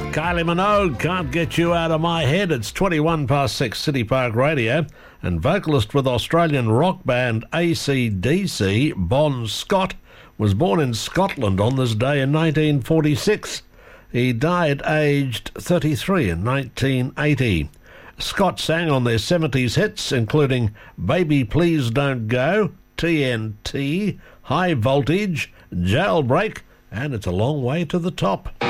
Kylie Minogue, Can't Get You Out of My Head. It's 21 past 6, City Park Radio. And vocalist with Australian rock band AC/DC, Bon Scott, was born in Scotland on this day in 1946. He died aged 33 in 1980. Scott sang on their 70s hits, including Baby Please Don't Go, TNT, High Voltage, Jailbreak, and It's a Long Way to the Top.